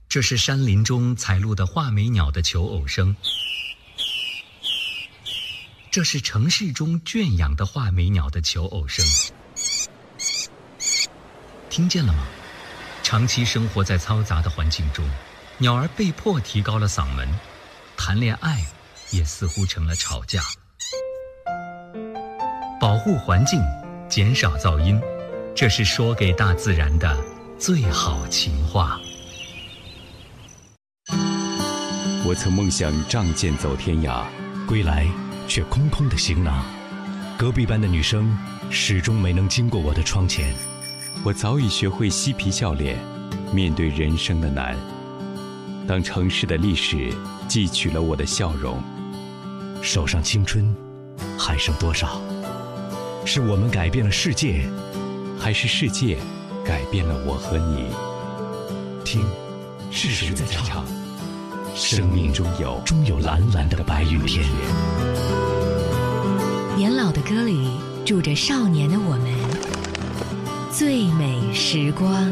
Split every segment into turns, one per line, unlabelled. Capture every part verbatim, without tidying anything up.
这是山林中采录的画眉鸟的求偶声，这是城市中圈养的画眉鸟的求偶声。听见了吗？长期生活在嘈杂的环境中，鸟儿被迫提高了嗓门，谈恋爱也似乎成了吵架。保护环境，减少噪音，这是说给大自然的最好情话。
我曾梦想仗剑走天涯，
归来却空空的行囊。隔壁班的女生始终没能经过我的窗前。
我早已学会嬉皮笑脸，面对人生的难。当城市的历史汲取了我的笑容，
手上青春还剩多少？是我们改变了世界，
还是世界改变了我和你？
听，是谁在唱？
生命中有
终有蓝蓝的白云天。
年老的歌里住着少年的我们，最美时光。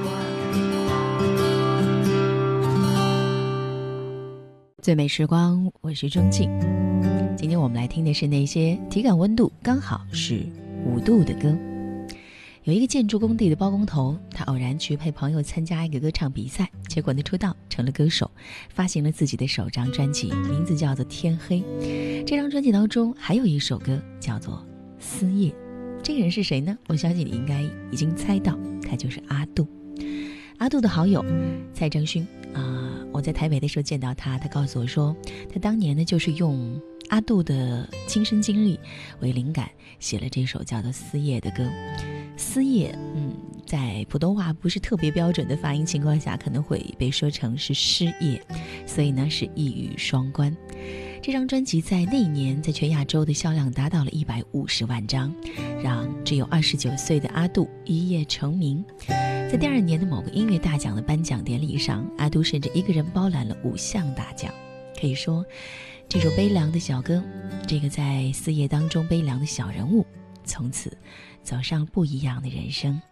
最美时光，我是钟静。今天我们来听的是那些体感温度刚好是五度的歌。有一个建筑工地的包工头，他偶然去陪朋友参加一个歌唱比赛，结果呢出道成了歌手，发行了自己的首张专辑，名字叫做《天黑》。这张专辑当中还有一首歌叫做《思夜》。这个人是谁呢？我相信你应该已经猜到，他就是阿杜。阿杜的好友蔡正勋啊、呃，我在台北的时候见到他，他告诉我说，他当年呢就是用阿杜的亲身经历为灵感，写了这首叫做《思夜》的歌。思夜，嗯，在普通话不是特别标准的发音情况下，可能会被说成是失业，所以呢是一语双关。这张专辑在那一年在全亚洲的销量达到了一百五十万张，让只有二十九岁的阿杜一夜成名。在第二年的某个音乐大奖的颁奖典礼上，阿杜甚至一个人包揽了五项大奖。可以说，这首悲凉的小歌，这个在思夜当中悲凉的小人物，从此走上不一样的人生。